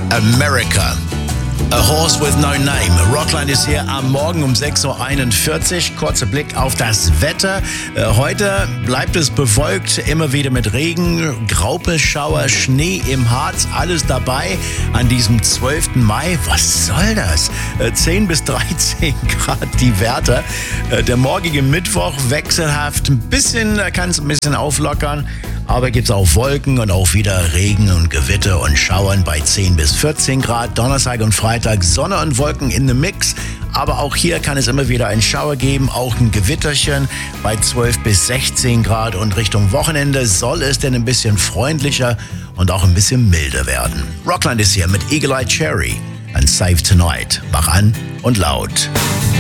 America. A Horse with No Name. Rockland ist hier am Morgen um 6.41 Uhr. Kurzer Blick auf das Wetter. Heute bleibt es bewölkt, immer wieder mit Regen, Graupelschauer, Schnee im Harz, alles dabei an diesem 12. Mai. Was soll das? 10 bis 13 Grad die Werte. Der morgige Mittwoch wechselhaft. Kann es ein bisschen auflockern. Aber gibt es auch Wolken und auch wieder Regen und Gewitter und Schauern bei 10 bis 14 Grad. Donnerstag und Freitag Sonne und Wolken in einem Mix. Aber auch hier kann es immer wieder einen Schauer geben, auch ein Gewitterchen bei 12 bis 16 Grad. Und Richtung Wochenende soll es denn ein bisschen freundlicher und auch ein bisschen milder werden. Rockland ist hier mit Eagle Eye Cherry und Save Tonight. Mach an und laut.